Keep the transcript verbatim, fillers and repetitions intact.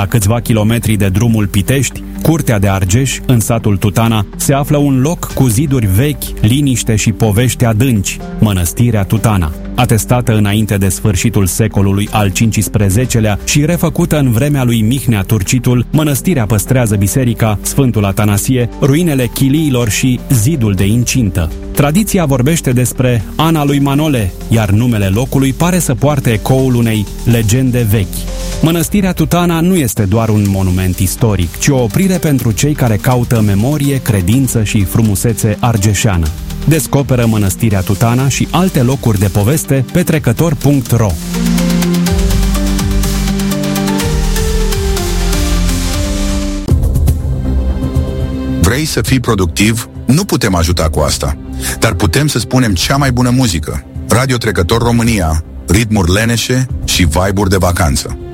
La câțiva kilometri de drumul Pitești, Curtea de Argeș, în satul Tutana, se află un loc cu ziduri vechi, liniște și povești adânci, Mănăstirea Tutana. Atestată înainte de sfârșitul secolului al cincisprezecelea și refăcută în vremea lui Mihnea Turcitul, mănăstirea păstrează biserica, Sfântul Atanasie, ruinele chiliilor și zidul de incintă. Tradiția vorbește despre Ana lui Manole, iar numele locului pare să poarte ecoul unei legende vechi. Mănăstirea Tutana nu este doar un monument istoric, ci o oprire pentru cei care caută memorie, credință și frumusețe argeșeană. Descoperă Mănăstirea Tutana și alte locuri de poveste pe trecător punct ro. Vrei să fii productiv? Nu putem ajuta cu asta, dar putem să spunem cea mai bună muzică. Radio Trecător România, ritmuri leneșe și vibe-uri de vacanță.